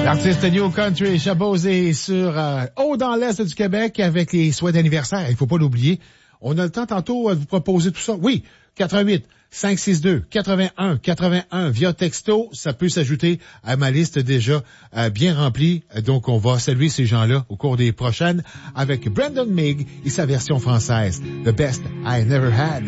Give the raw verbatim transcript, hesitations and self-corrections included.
L'artiste New Country Chabosé sur euh, haut dans l'est du Québec avec les souhaits d'anniversaire. Il faut pas l'oublier. On a le temps tantôt de vous proposer tout ça. Oui, quatre-vingt-huit cinq six deux quatre-vingt-un quatre-vingt-un via texto. Ça peut s'ajouter à ma liste déjà euh, bien remplie. Donc, on va saluer ces gens-là au cours des prochaines avec Brandon Mig et sa version française. The Best I Never Had.